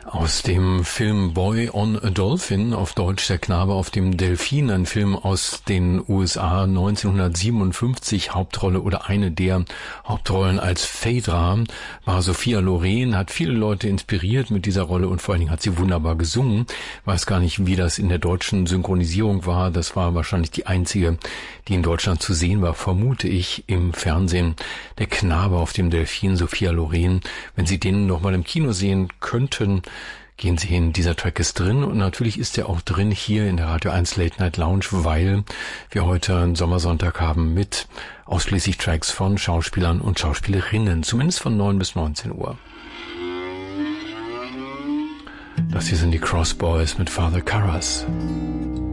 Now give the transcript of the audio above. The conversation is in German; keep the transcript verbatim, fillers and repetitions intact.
Aus dem Film Boy on a Dolphin, auf Deutsch Der Knabe auf dem Delfin, ein Film aus den U S A neunzehnhundertsiebenundfünfzig, Hauptrolle oder eine der Hauptrollen als Phaedra war Sophia Loren, hat viele Leute inspiriert mit dieser Rolle und vor allen Dingen hat sie wunderbar gesungen. Weiß gar nicht, wie das in der deutschen Synchronisierung war, das war wahrscheinlich die einzige, die in Deutschland zu sehen war, vermute ich, im Fernsehen. Der Knabe auf dem Delfin, Sophia Loren. Wenn Sie den noch mal im Kino sehen könnten, gehen Sie hin, dieser Track ist drin und natürlich ist er auch drin hier in der Radio eins Late Night Lounge, weil wir heute einen Sommersonntag haben mit ausschließlich Tracks von Schauspielern und Schauspielerinnen, zumindest von neun bis neunzehn Uhr. Das hier sind die Cross Boys mit Father Karras.